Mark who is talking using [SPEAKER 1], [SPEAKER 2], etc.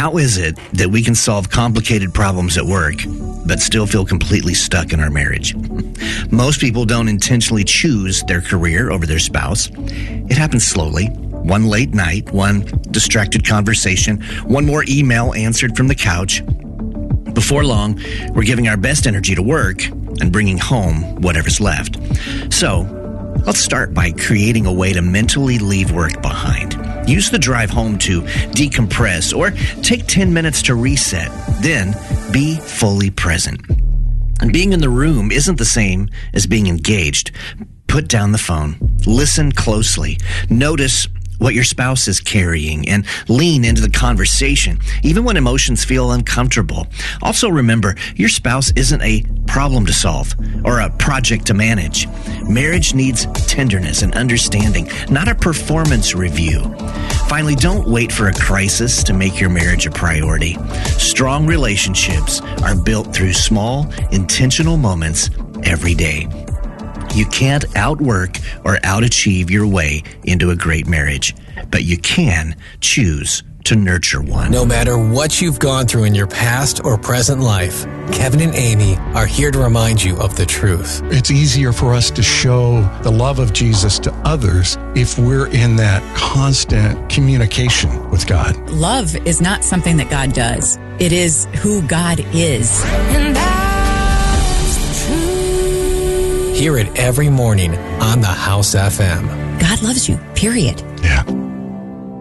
[SPEAKER 1] How is it that we can solve complicated problems at work, but still feel completely stuck in our marriage? Most people don't intentionally choose their career over their spouse. It happens slowly. One late night, one distracted conversation, one more email answered from the couch. Before long, we're giving our best energy to work and bringing home whatever's left. So, let's start by creating a way to mentally leave work behind. Use the drive home to decompress or take 10 minutes to reset. Then, be fully present. And being in the room isn't the same as being engaged. Put down the phone. Listen closely. Notice what your spouse is carrying and lean into the conversation, even when emotions feel uncomfortable. Also remember, your spouse isn't a problem to solve or a project to manage. Marriage needs tenderness and understanding, not a performance review. Finally, don't wait for a crisis to make your marriage a priority. Strong relationships are built through small, intentional moments every day. You can't outwork or outachieve your way into a great marriage, but you can choose to nurture one.
[SPEAKER 2] No matter what you've gone through in your past or present life, Kevin and Amy are here to remind you of the truth.
[SPEAKER 3] It's easier for us to show the love of Jesus to others if we're in that constant communication with God.
[SPEAKER 4] Love is not something that God does. It is who God is.
[SPEAKER 2] And that's the truth. Hear it every morning on the House FM.
[SPEAKER 4] God loves you, period.